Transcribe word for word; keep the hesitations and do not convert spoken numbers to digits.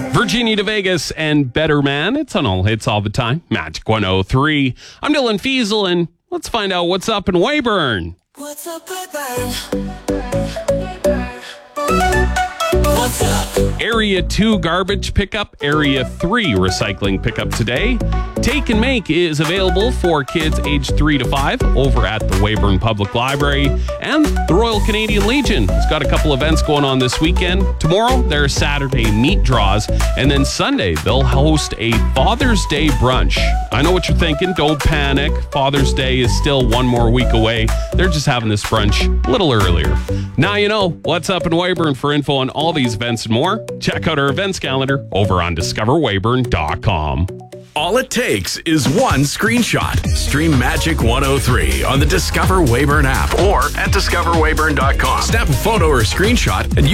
Virginia to Vegas and Better Man. It's on all hits all the time. Magic one oh three. I'm Dylan Fiesel, and let's find out what's up in Weyburn. What's up, Weyburn? What's up? Area two garbage pickup, Area three recycling pickup today. Take and Make is available for kids aged three to five over at the Weyburn Public Library. And the Royal Canadian Legion has got a couple events going on this weekend. Tomorrow, there are Saturday meat draws. And then Sunday, they'll host a Father's Day brunch. I know what you're thinking. Don't panic. Father's Day is still one more week away. They're just having this brunch a little earlier. Now you know what's up in Weyburn. For info on all these events and more, check out our events calendar over on discover weyburn dot com. All it takes is one screenshot. Stream Magic one oh three on the Discover Weyburn app or at discover weyburn dot com. Snap a photo or screenshot and